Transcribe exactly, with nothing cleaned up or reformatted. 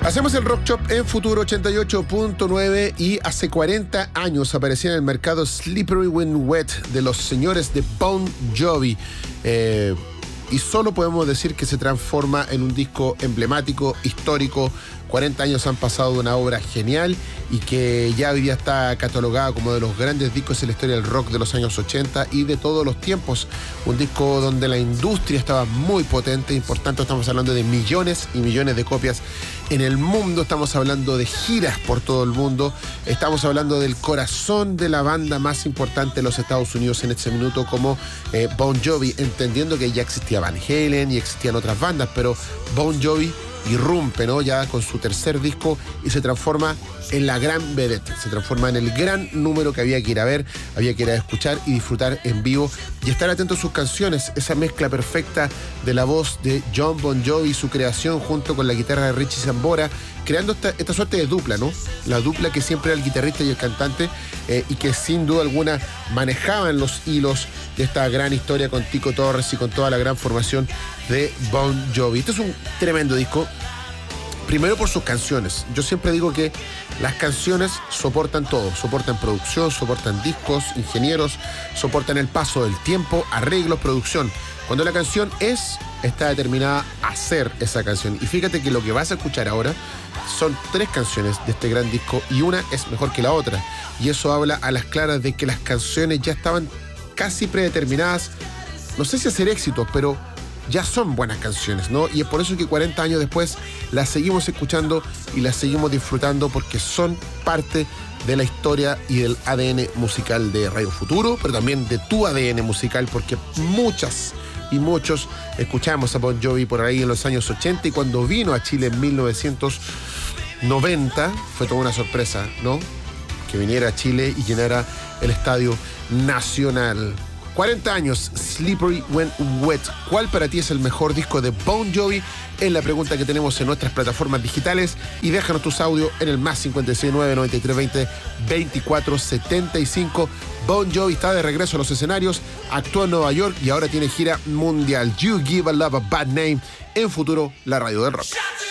Hacemos el Rock Shop en Futuro ochenta y ocho punto nueve y hace cuarenta años aparecía en el mercado Slippery When Wet de los señores de Bon Jovi. Eh, y solo podemos decir que se transforma en un disco emblemático, histórico. cuarenta años han pasado de una obra genial y que ya hoy día está catalogada como de los grandes discos en la historia del rock de los años ochenta y de todos los tiempos. Un disco donde la industria estaba muy potente y por tanto estamos hablando de millones y millones de copias en el mundo. Estamos hablando de giras por todo el mundo. Estamos hablando del corazón de la banda más importante de los Estados Unidos en este minuto, como eh, Bon Jovi, entendiendo que ya existía Van Halen y existían otras bandas, pero Bon Jovi irrumpe, ¿no? Ya con su tercer disco y se transforma en la gran vedette, se transforma en el gran número que había que ir a ver, había que ir a escuchar y disfrutar en vivo y estar atento a sus canciones, esa mezcla perfecta de la voz de Jon Bon Jovi y su creación junto con la guitarra de Richie Sambora, creando esta, esta suerte de dupla, ¿no? La dupla que siempre era el guitarrista y el cantante eh, y que sin duda alguna manejaban los hilos de esta gran historia con Tico Torres y con toda la gran formación de Bon Jovi. Este es un tremendo disco. Primero por sus canciones. Yo siempre digo que las canciones soportan todo. Soportan producción, soportan discos, ingenieros, soportan el paso del tiempo, arreglos, producción. Cuando la canción es, está determinada a ser esa canción. Y fíjate que lo que vas a escuchar ahora son tres canciones de este gran disco y una es mejor que la otra. Y eso habla a las claras de que las canciones ya estaban casi predeterminadas, no sé si a ser éxitos, pero ya son buenas canciones, ¿no? Y es por eso que cuarenta años después las seguimos escuchando y las seguimos disfrutando porque son parte de la historia y del A D N musical de Radio Futuro, pero también de tu A D N musical, porque muchas y muchos escuchamos a Bon Jovi por ahí en los años ochenta y cuando vino a Chile en mil novecientos noventa fue toda una sorpresa, ¿no? Que viniera a Chile y llenara el Estadio Nacional. cuarenta años, Slippery When Wet. ¿Cuál para ti es el mejor disco de Bon Jovi? Es la pregunta que tenemos en nuestras plataformas digitales y déjanos tus audios en el más cincuenta y seis nueve noventa y tres veinte veinticuatro setenta y cinco. Bon Jovi está de regreso a los escenarios, actúa en Nueva York y ahora tiene gira mundial. You Give a Love a Bad Name en Futuro, la radio del rock.